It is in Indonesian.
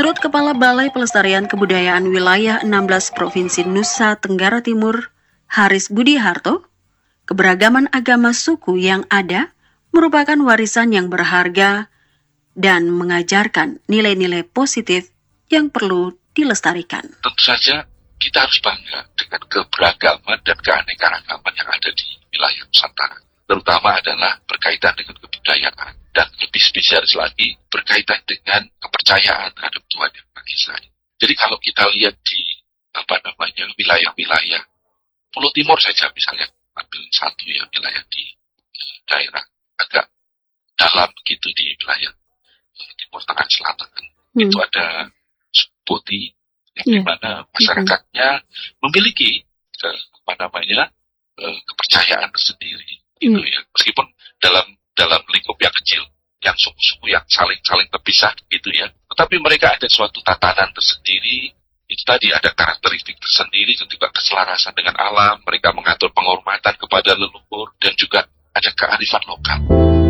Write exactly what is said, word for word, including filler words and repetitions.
Menurut Kepala Balai Pelestarian Kebudayaan Wilayah enam belas Provinsi Nusa Tenggara Timur, Haris Budi Harto, keberagaman agama suku yang ada merupakan warisan yang berharga dan mengajarkan nilai-nilai positif yang perlu dilestarikan. Tentu saja kita harus bangga dengan keberagaman dan keanekaragaman yang ada di wilayah Nusantara. Terutama adalah berkaitan dengan kebudayaan dan lebih spesialis lagi berkaitan dengan kepercayaan terhadap Tuhan Yang Maha Esa. Jadi kalau kita lihat di apa namanya wilayah-wilayah Pulau Timur saja misalnya, ambil satu ya wilayah di eh, daerah agak dalam begitu di wilayah eh, Timur Tengah Selatan, hmm. itu ada Putih yang yeah. dimana masyarakatnya hmm. memiliki eh, apa namanya eh, kepercayaan tersendiri. Itu ya, meskipun dalam dalam lingkup yang kecil, yang suku-suku yang saling saling terpisah gitu ya, tetapi mereka ada suatu tatanan tersendiri. Itu tadi ada karakteristik tersendiri dan juga keselarasan dengan alam. Mereka mengatur penghormatan kepada leluhur dan juga ada kearifan lokal.